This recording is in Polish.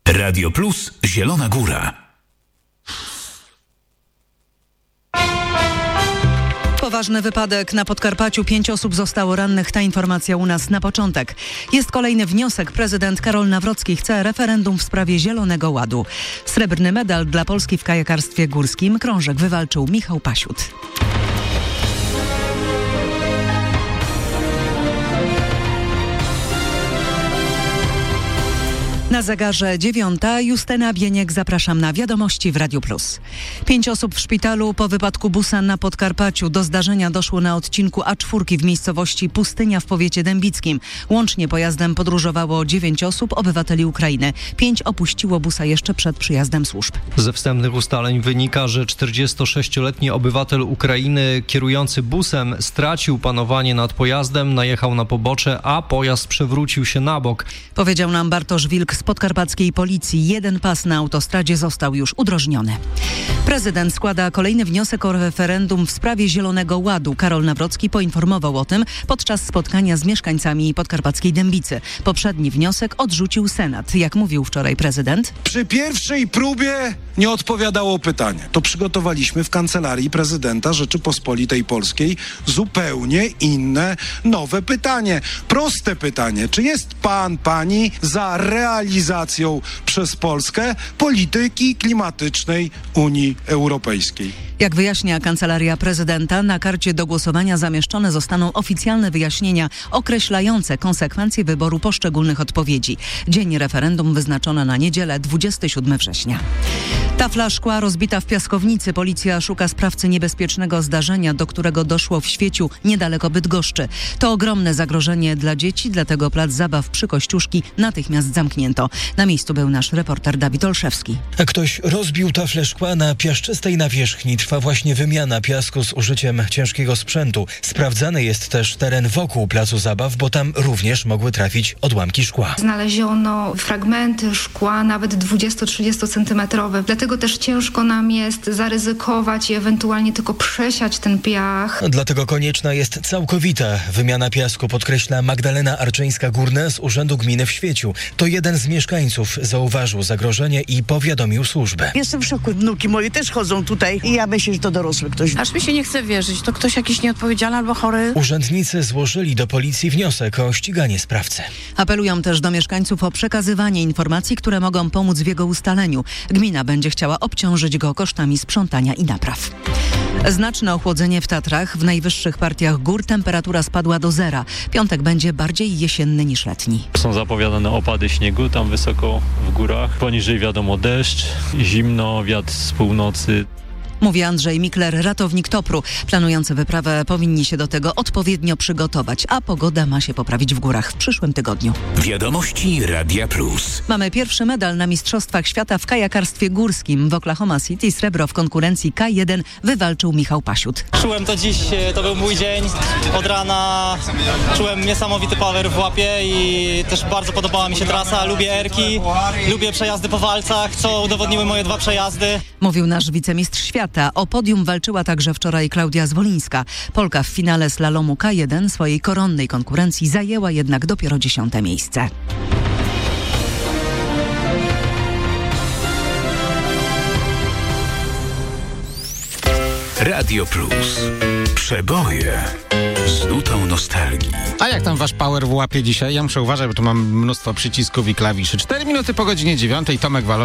Radio Plus Zielona Góra. Poważny wypadek na Podkarpaciu. 5 osób zostało rannych. Ta informacja u nas na początek. Jest kolejny wniosek. Prezydent Karol Nawrocki chce referendum w sprawie Zielonego Ładu. Srebrny medal dla Polski w kajakarstwie górskim. Krążek wywalczył Michał Pasiut. Na zegarze 9:00. Justyna Bieniek, zapraszam na wiadomości w Radiu Plus. 5 osób w szpitalu po wypadku busa na Podkarpaciu. Do zdarzenia doszło na odcinku A4 w miejscowości Pustynia w powiecie dębickim. Łącznie pojazdem podróżowało 9 osób, obywateli Ukrainy. 5 opuściło busa jeszcze przed przyjazdem służb. Ze wstępnych ustaleń wynika, że 46-letni obywatel Ukrainy kierujący busem stracił panowanie nad pojazdem, najechał na pobocze, a pojazd przewrócił się na bok. Powiedział nam Bartosz Wilk z podkarpackiej policji. Jeden pas na autostradzie został już udrożniony. Prezydent składa kolejny wniosek o referendum w sprawie Zielonego Ładu. Karol Nawrocki poinformował o tym podczas spotkania z mieszkańcami podkarpackiej Dębicy. Poprzedni wniosek odrzucił Senat. Jak mówił wczoraj prezydent? Przy pierwszej próbie nie odpowiadało pytanie. To przygotowaliśmy w Kancelarii Prezydenta Rzeczypospolitej Polskiej zupełnie inne, nowe pytanie. Proste pytanie. Czy jest pani za realizacją przez Polskę polityki klimatycznej Unii Europejskiej? Jak wyjaśnia Kancelaria Prezydenta, na karcie do głosowania zamieszczone zostaną oficjalne wyjaśnienia określające konsekwencje wyboru poszczególnych odpowiedzi. Dzień referendum wyznaczono na niedzielę 27 września. Tafla szkła rozbita w piaskownicy. Policja szuka sprawcy niebezpiecznego zdarzenia, do którego doszło w Świeciu, niedaleko Bydgoszczy. To ogromne zagrożenie dla dzieci, dlatego plac zabaw przy Kościuszki natychmiast zamknięto. Na miejscu był nasz reporter Dawid Olszewski. Ktoś rozbił taflę szkła na piaszczystej nawierzchni. Trwa właśnie wymiana piasku z użyciem ciężkiego sprzętu. Sprawdzany jest też teren wokół placu zabaw, bo tam również mogły trafić odłamki szkła. Znaleziono fragmenty szkła nawet 20-30 centymetrowe. Dlatego też ciężko nam jest zaryzykować i ewentualnie tylko przesiać ten piach. Dlatego konieczna jest całkowita wymiana piasku, podkreśla Magdalena Arczyńska-Górna z Urzędu Gminy w Świeciu. To jeden z mieszkańców zauważył zagrożenie i powiadomił służbę. Jestem w szoku. Wnuki moje też chodzą tutaj i ja myślę, że to dorosły ktoś. Aż mi się nie chce wierzyć. To ktoś jakiś nieodpowiedzialny albo chory. Urzędnicy złożyli do policji wniosek o ściganie sprawcy. Apelują też do mieszkańców o przekazywanie informacji, które mogą pomóc w jego ustaleniu. Gmina będzie chciała obciążyć go kosztami sprzątania i napraw. Znaczne ochłodzenie w Tatrach. W najwyższych partiach gór temperatura spadła do zera. Piątek będzie bardziej jesienny niż letni. Są zapowiadane opady śniegu tam wysoko w górach. Poniżej wiadomo deszcz, zimno, wiatr z północy. Mówi Andrzej Mikler, ratownik Topru. Planujący wyprawę powinni się do tego odpowiednio przygotować, a pogoda ma się poprawić w górach w przyszłym tygodniu. Wiadomości Radia Plus. Mamy pierwszy medal na Mistrzostwach Świata w kajakarstwie górskim. W Oklahoma City srebro w konkurencji K1 wywalczył Michał Pasiut. Czułem to dziś, to był mój dzień. Od rana czułem niesamowity power w łapie i też bardzo podobała mi się trasa. Lubię erki, lubię przejazdy po walcach, co udowodniły moje 2 przejazdy. Mówił nasz wicemistrz świata. O podium walczyła także wczoraj Klaudia Zwolińska. Polka w finale slalomu K1 swojej koronnej konkurencji zajęła jednak dopiero 10. miejsce. Radio Plus. Przeboje z nutą nostalgii. A jak tam wasz power w łapie dzisiaj? Ja muszę uważać, bo tu mam mnóstwo przycisków i klawiszy. 4 minuty po godzinie 9. Tomek Walo.